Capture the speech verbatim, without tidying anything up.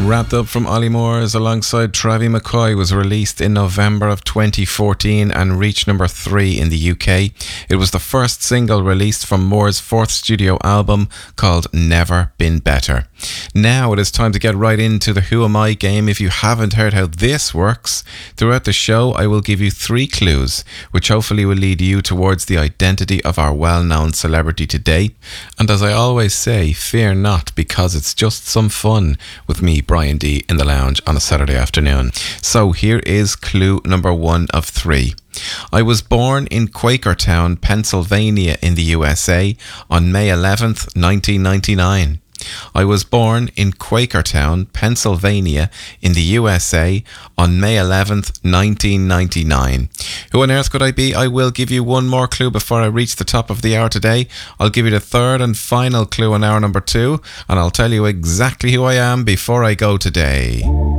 Wrapped Up from Ollie Moore's alongside Travie McCoy was released in November of twenty fourteen and reached number three in the U K. It was the first single released from Moore's fourth studio album called Never Been Better. Now it is time to get right into the Who Am I game. If you haven't heard how this works, throughout the show I will give you three clues, which hopefully will lead you towards the identity of our well-known celebrity today. And as I always say, fear not, because it's just some fun with me, Brian D, in the lounge on a Saturday afternoon. So here is clue number one of three. I was born in Quakertown, Pennsylvania in the U S A on May eleventh, nineteen ninety-nine. I was born in Quakertown, Pennsylvania in the U S A on May eleventh, nineteen ninety-nine. Who on earth could I be? I will give you one more clue before I reach the top of the hour today. I'll give you the third and final clue on hour number two, and I'll tell you exactly who I am before I go today.